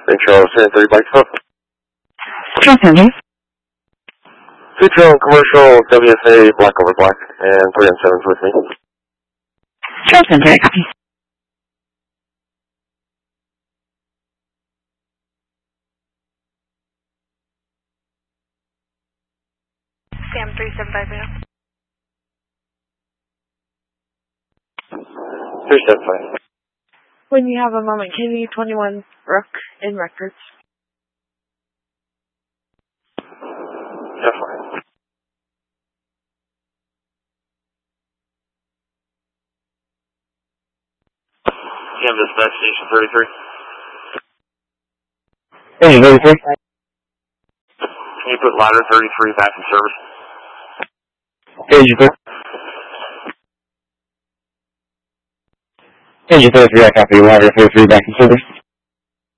St. Charles, San 3 Bike Club. Charles Center. Sutro commercial WSA black over black and 3 on 7s with me. Charles Center, I copy. Sam 3750. 375. When you have a moment, KV21 Rook in records. Definitely. Canvas back station 33. Hey, 33. Can you put ladder 33 back in service? Page 33. Page 33, I copy. Ladder 33 back in service.